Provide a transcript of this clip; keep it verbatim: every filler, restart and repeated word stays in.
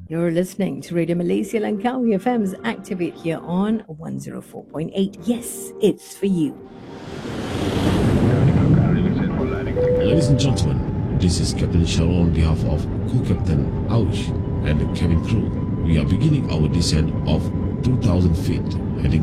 You're listening to Radio Malaysia Langkawi F M's Activate here on one oh four point eight. Yes, it's for you. Ladies and gentlemen, this is Captain Sharon on behalf of Co-Captain Aush and the cabin crew. We are beginning our descent of two thousand feet.